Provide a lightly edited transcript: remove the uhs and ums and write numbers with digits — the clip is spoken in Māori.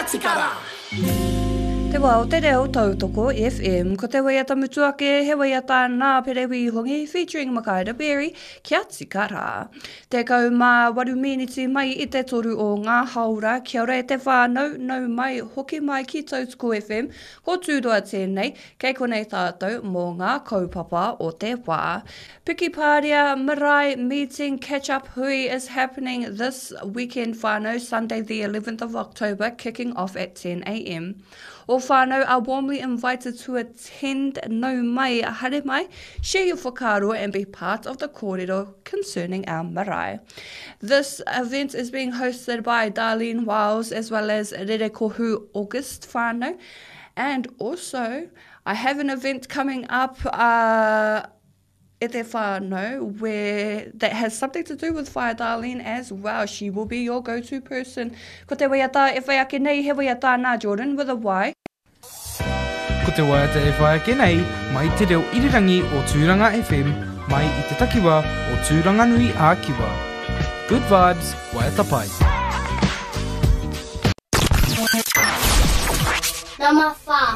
Tikara. Te wao te reo tautoko FM, ko te waiata mutuake, he waiata nā perewi hongi, featuring Makaira Berry, kia tikara. Te kau mā 8 miniti mai I te toru o ngā haura, kia ora e te whānau, nau mai, hoki mai ki Tautoko FM, ko tūroa tēnei, kei konei tātou mō ngā kaupapa o te wā. Piki Pāria Marae meeting catch-up hui is happening this weekend whānau, Sunday the 11th of October, kicking off at 10 a.m. All whānau are warmly invited to attend no mai haere mai, share your whakaaro and be part of the kōrero concerning our marae. This event is being hosted by Darlene Wiles as well as Rere Kohu August whānau. And also, I have an event coming up e te whānau where that has something to do with Whaia Darlene as well. She will be your go-to person. Ko te waiata e whaiake nei, he waiata nā Jordan with a Y. Ko te waiata e whaiake nei, mai te reo irirangi o Tūranga FM, mai I te takiwa o Tūranganui Ākiwa. Good vibes, waiata pai. Number 5.